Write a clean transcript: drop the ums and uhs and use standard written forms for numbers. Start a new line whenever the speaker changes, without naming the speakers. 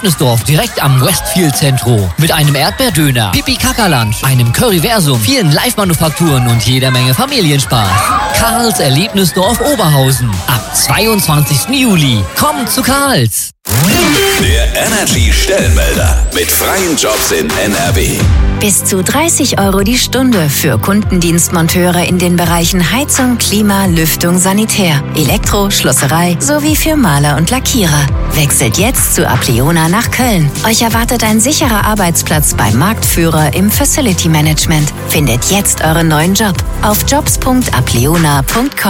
Erlebnisdorf direkt am Westfield Zentrum. Mit einem Erdbeerdöner, Pipi-Kaka-Lunch, einem Curryversum, vielen Live-Manufakturen und jeder Menge Familienspaß. Karls Erlebnisdorf Oberhausen. Ab 22. Juli. Kommt zu Karls.
Der Energy Stellenmelder mit freien Jobs in NRW.
Bis zu 30 € die Stunde für Kundendienstmonteure in den Bereichen Heizung, Klima, Lüftung, Sanitär, Elektro, Schlosserei sowie für Maler und Lackierer. Wechselt jetzt zu Apleona nach Köln. Euch erwartet ein sicherer Arbeitsplatz beim Marktführer im Facility Management. Findet jetzt euren neuen Job auf jobs.apleona.com.